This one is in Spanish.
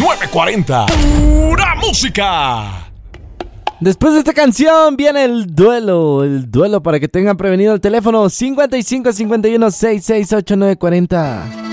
940. ¡Pura música! Después de esta canción viene el duelo para que tengan prevenido el teléfono 55 51 668 940.